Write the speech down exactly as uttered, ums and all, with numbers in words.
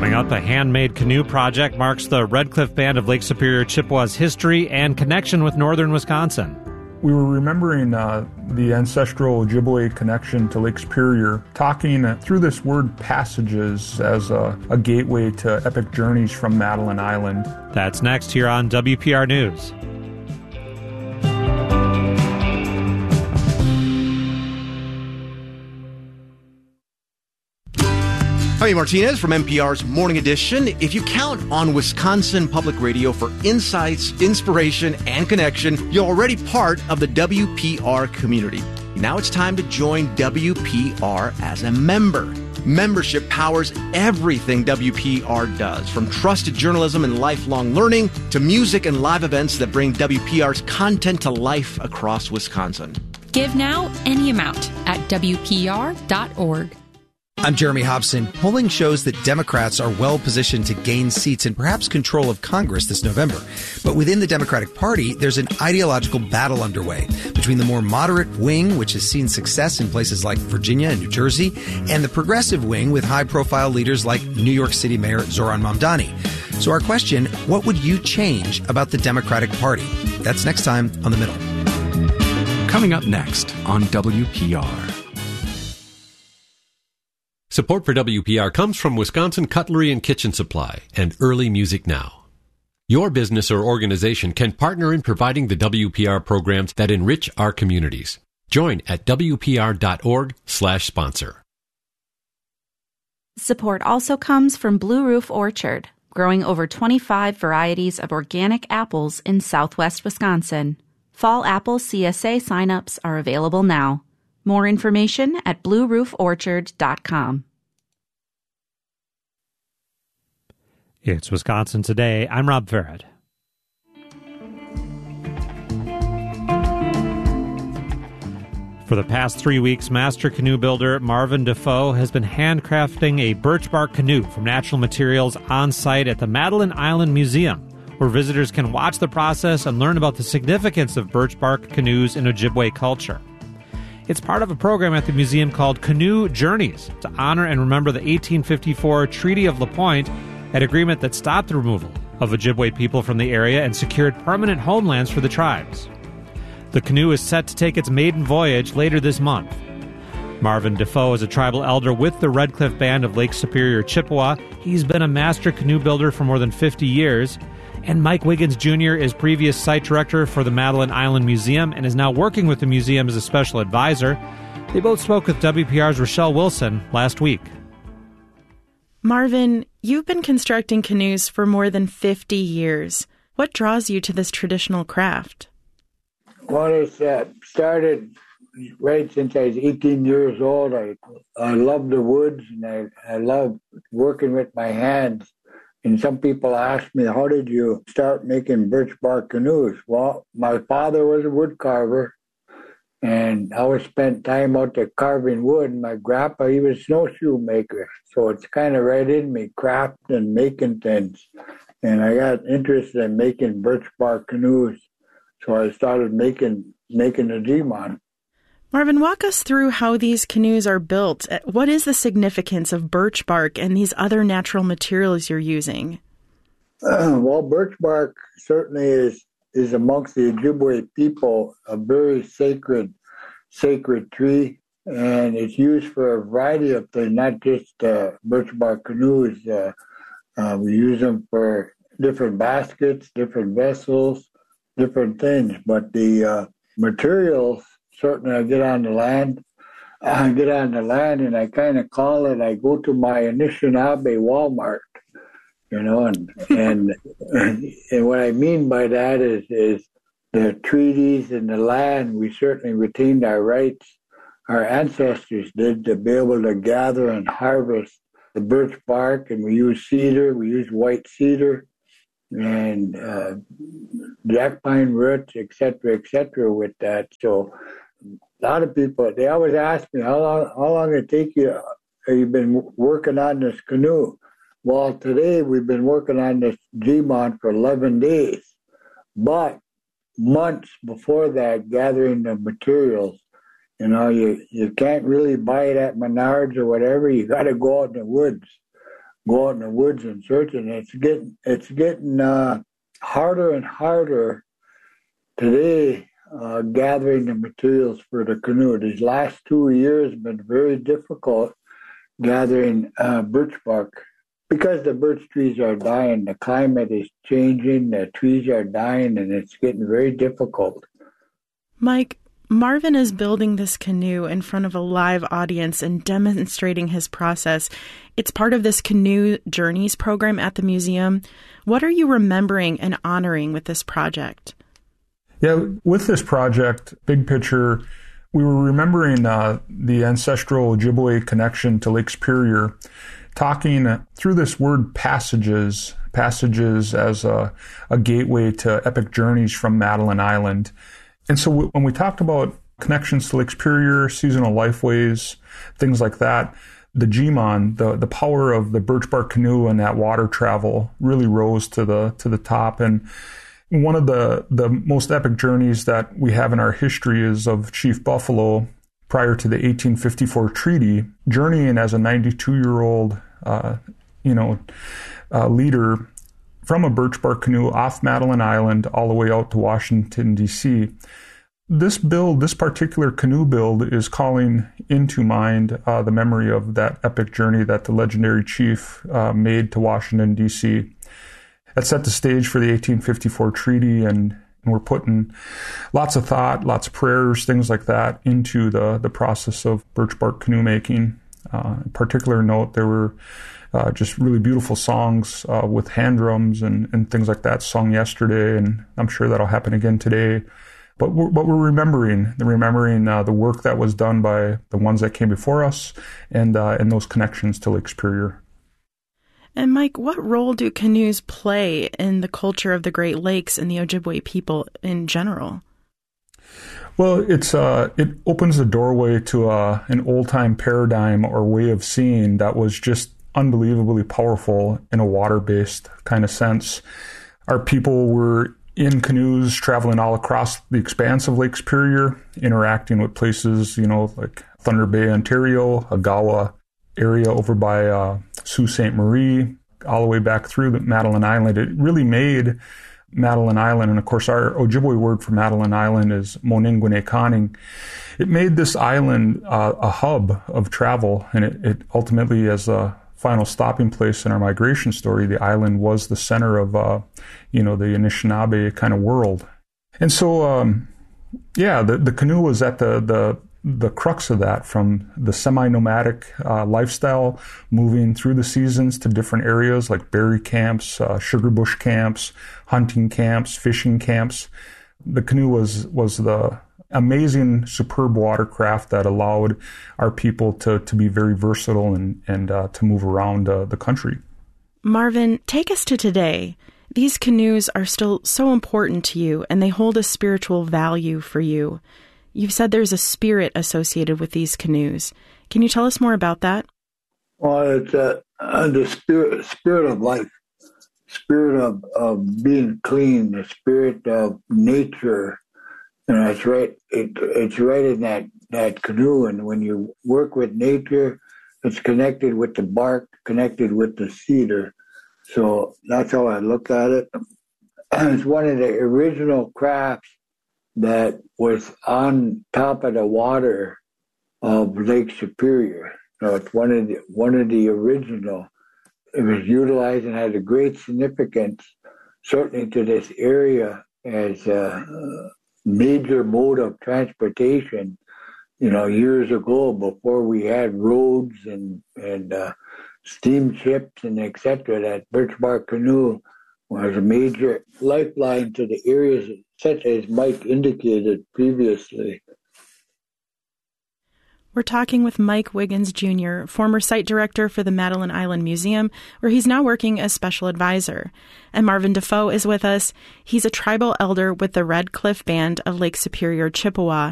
Coming up, a handmade canoe project marks the Red Cliff Band of Lake Superior Chippewa's history and connection with northern Wisconsin. We were remembering uh, the ancestral Ojibwe connection to Lake Superior, talking uh, through this word passages as a, a gateway to epic journeys from Madeline Island. That's next here on W P R News. Jaime Martinez from N P R's Morning Edition. If you count on Wisconsin Public Radio for insights, inspiration, and connection, you're already part of the W P R community. Now it's time to join W P R as a member. Membership powers everything W P R does, from trusted journalism and lifelong learning to music and live events that bring W P R's content to life across Wisconsin. Give now any amount at W P R dot org. I'm Jeremy Hobson. Polling shows that Democrats are well positioned to gain seats and perhaps control of Congress this November. But within the Democratic Party, there's an ideological battle underway between the more moderate wing, which has seen success in places like Virginia and New Jersey, and the progressive wing with high-profile leaders like New York City Mayor Zoran Mamdani. So our question, what would you change about the Democratic Party? That's next time on The Middle. Coming up next on W P R. Support for W P R comes from Wisconsin Cutlery and Kitchen Supply and Early Music Now. Your business or organization can partner in providing the W P R programs that enrich our communities. Join at W P R dot org slash sponsor. Support also comes from Blue Roof Orchard, growing over twenty-five varieties of organic apples in southwest Wisconsin. Fall Apple C S A signups are available now. More information at blue roof orchard dot com. It's Wisconsin Today. I'm Rob Farrett. For the past three weeks, master canoe builder Marvin Defoe has been handcrafting a birch bark canoe from natural materials on site at the Madeline Island Museum, where visitors can watch the process and learn about the significance of birch bark canoes in Ojibwe culture. It's part of a program at the museum called Canoe Journeys to honor and remember the eighteen fifty-four Treaty of La Pointe, an agreement that stopped the removal of Ojibwe people from the area and secured permanent homelands for the tribes. The canoe is set to take its maiden voyage later this month. Marvin Defoe is a tribal elder with the Red Cliff Band of Lake Superior Chippewa. He's been a master canoe builder for more than fifty years. And Mike Wiggins Junior is previous site director for the Madeline Island Museum and is now working with the museum as a special advisor. They both spoke with W P R's Rochelle Wilson last week. Marvin, you've been constructing canoes for more than fifty years. What draws you to this traditional craft? Well, it's uh, started right since I was eighteen years old. I I love the woods and I, I love working with my hands. And some people ask me, how did you start making birch bark canoes? Well, my father was a wood carver, and I always spent time out there carving wood. And my grandpa, he was a snowshoe maker. So it's kind of right in me, crafting and making things. And I got interested in making birch bark canoes. So I started making making the G-Mon. Marvin, walk us through how these canoes are built. What is the significance of birch bark and these other natural materials you're using? Uh, well, birch bark certainly is, is amongst the Ojibwe people a very sacred, sacred tree. And it's used for a variety of things, not just uh, birch bark canoes. Uh, uh, we use them for different baskets, different vessels, different things. But the uh, materials, certainly I get on the land, I get on the land and I kind of call it, I go to my Anishinaabe Walmart, you know, and and and what I mean by that is, is the treaties and the land, we certainly retained our rights. Our ancestors did to be able to gather and harvest the birch bark, and we use cedar, we use white cedar, and uh, jack pine roots, et cetera, et cetera, with that. So a lot of people, they always ask me, how long how long it take you, have you been working on this canoe? Well, today we've been working on this G-Mon for eleven days, but months before that, gathering the materials. You know, you, you can't really buy it at Menards or whatever. You got to go out in the woods. go out in the woods and search, and it's getting it's getting uh, harder and harder today uh, gathering the materials for the canoe. These last two years have been very difficult gathering uh, birch bark because the birch trees are dying. The climate is changing, the trees are dying, and it's getting very difficult. Mike, Marvin is building this canoe in front of a live audience and demonstrating his process. It's part of this Canoe Journeys program at the museum. What are you remembering and honoring with this project? Yeah, with this project, big picture, we were remembering uh, the ancestral Ojibwe connection to Lake Superior, talking through this word passages, passages as a, a gateway to epic journeys from Madeline Island. And so when we talked about connections to Lake Superior, seasonal lifeways, things like that, the G-Mon, the, the power of the birch bark canoe and that water travel really rose to the to the top. And one of the, the most epic journeys that we have in our history is of Chief Buffalo prior to the eighteen fifty-four treaty, journeying as a ninety-two-year-old uh, you know, uh, leader from a birch bark canoe off Madeline Island all the way out to Washington, D C This build, this particular canoe build, is calling into mind uh, the memory of that epic journey that the legendary chief uh, made to Washington, D C That set the stage for the eighteen fifty-four treaty, and, and we're putting lots of thought, lots of prayers, things like that into the, the process of birch bark canoe making. Uh, in particular note, there were Uh, just really beautiful songs uh, with hand drums and, and things like that sung yesterday, and I'm sure that'll happen again today. But we're, but we're remembering, remembering uh, the work that was done by the ones that came before us, and uh, and those connections to Lake Superior. And Mike, what role do canoes play in the culture of the Great Lakes and the Ojibwe people in general? Well, it's uh, it opens the doorway to uh, an old-time paradigm or way of seeing that was just unbelievably powerful in a water-based kind of sense. Our people were in canoes traveling all across the expanse of Lake Superior, interacting with places, you know, like Thunder Bay, Ontario, Agawa area over by uh, Sault Ste. Marie, all the way back through the Madeline Island. It really made Madeline Island, and of course our Ojibwe word for Madeline Island is Moningwinekaning. It made this island uh, a hub of travel, and it, it ultimately, as a final stopping place in our migration story, the island was the center of, uh, you know, the Anishinaabe kind of world. And so, um, yeah, the, the canoe was at the, the, the crux of that, from the semi-nomadic uh, lifestyle, moving through the seasons to different areas like berry camps, uh, sugar bush camps, hunting camps, fishing camps. The canoe was, was the amazing, superb watercraft that allowed our people to, to be very versatile and, and uh, to move around uh, the country. Marvin, take us to today. These canoes are still so important to you, and they hold a spiritual value for you. You've said there's a spirit associated with these canoes. Can you tell us more about that? Well, it's uh, uh, the spirit, spirit of life, spirit of, of being clean, the spirit of nature. And that's right. It, it's right in that, that canoe. And when you work with nature, it's connected with the bark, connected with the cedar. So that's how I look at it. It's one of the original crafts that was on top of the water of Lake Superior. So it's one of the one of the original. It was utilized and had a great significance, certainly to this area, as a major mode of transportation, you know, years ago, before we had roads and, and uh, steamships and et cetera. That birch bark canoe was a major lifeline to the areas, such as Mike indicated previously. We're talking with Mike Wiggins, Junior, former site director for the Madeline Island Museum, where he's now working as special advisor. And Marvin Defoe is with us. He's a tribal elder with the Red Cliff Band of Lake Superior, Chippewa.